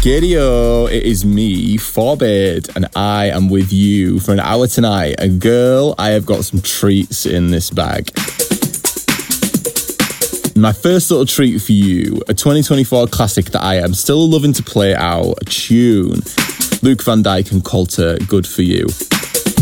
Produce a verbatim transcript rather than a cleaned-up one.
Giddy-o, it is me, Forbid, and I am with you for an hour tonight. And girl, I have got some treats in this bag. My first little treat for you, a twenty twenty-four classic that I am still loving to play out, a tune. Luke Van Dijk and Coulter, Good For You.